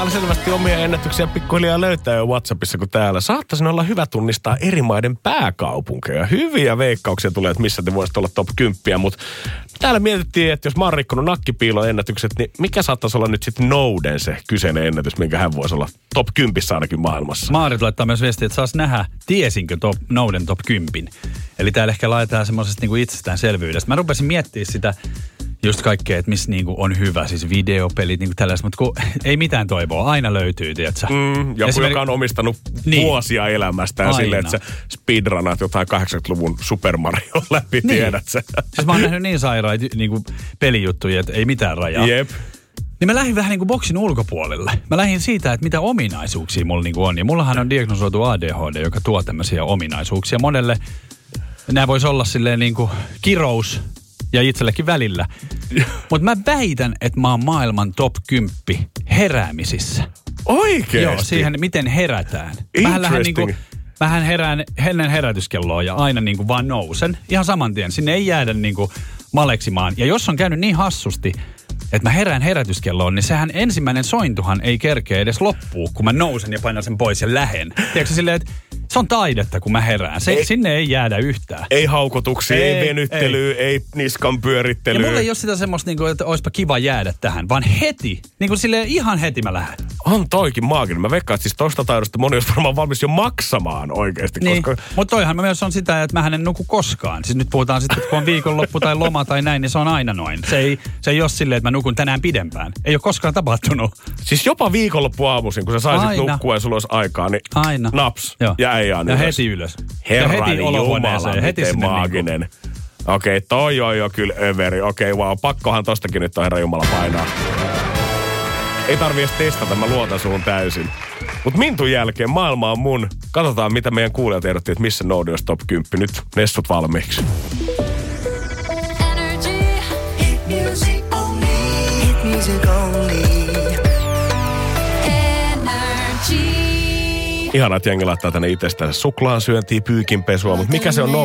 Selvästi omia ennätyksiä pikkuhiljaa löytää jo WhatsAppissa kuin täällä. Saattaisi olla hyvä tunnistaa eri maiden pääkaupunkeja. Hyviä veikkauksia tulee, että missä te voisitte olla top 10, mutta täällä mietittiin, että jos mä oon rikkonut nakkipiilon ennätykset, niin mikä saattaisi olla nyt sitten Nouden se kyseinen ennätys, minkä hän voisi olla top 10 ainakin maailmassa. Maarit laittaa myös viestiä, että saas nähdä, tiesinkö Nouden top 10. Eli täällä ehkä laitetaan semmoisesta niinku itsestäänselvyydestä. Mä rupesin miettimään sitä just kaikkea, että missä niinku on hyvä, siis videopelit, niinku tällaiset, mutta kun ei mitään toivoa, aina löytyy, tietsä. Joku, joka on omistanut vuosia elämästään silleen, että sä speedrunaat jotain 80-luvun Super Mario läpi, tiedät sä. Siis mä oon nähnyt niin sairaita niinku pelijuttuja, että ei mitään rajaa. Jep. Niin mä lähdin vähän niin kuin boksin ulkopuolelle. Mä lähdin siitä, että mitä ominaisuuksia mulla niin kuin on. Ja mullahan on diagnosoitu ADHD, joka tuo tämmöisiä ominaisuuksia. Monelle nämä voisi olla silleen niin kuin kirous ja itsellekin välillä. Mutta mä väitän, että mä oon maailman top 10 heräämisissä. Oikeesti? Joo, siihen miten herätään. Mähän herään ennen herätyskelloa ja aina niin kuin vaan nousen. Ihan saman tien. Sinne ei jäädä niin kuin maleksimaan. Ja jos on käynyt niin hassusti, että mä herään herätyskelloon, niin sehän ensimmäinen sointuhan ei kerkeä edes loppuu, kun mä nousen ja painan sen pois ja lähen. Tiedätkö silleen, että se on taidetta, kun mä herään. Sinne ei jäädä yhtään. Ei haukotuksia, ei venyttelyä, ei niskan pyörittelyä. Ja mulla ei ole sitä semmoista, että olisipa kiva jäädä tähän, vaan heti. Niin kuin silleen ihan heti mä lähden. On toikin maaginen. Mä veikkaan, että siis tosta taidosta moni olisi varmaan valmis jo maksamaan oikeasti. Niin, koska mutta toihan myös on sitä, että mähän en nuku koskaan. Siis nyt puhutaan sitten, että kun on viikonloppu tai loma tai näin, niin se on aina noin. Se ei ole silleen, että mä nukun tänään pidempään. Ei ole koskaan tapahtunut. Siis jopa viikonloppuaamuisin, kun sä saisit nukkua ja sulla olisi aikaa, niin naps. Joo. Ja ei aina. Ja heti ylös. Herran heti Jumala, heti miten maaginen. Niin okei, toi on jo kyllä överi. Okei, wow, pakkohan tostakin nyt on Herran Jumala painaa. Ei tarvii edes testata, mä luotan suhun täysin. Mut Mintun jälkeen maailma on mun. Katsotaan, mitä meidän kuulijat ehdotti, että missä Noudi olisi top 10. Nyt nessut valmiiksi. Ihanaa, että jengi laittaa tänne itsestään suklaansyöntiä, pyykinpesua, mutta mikä se on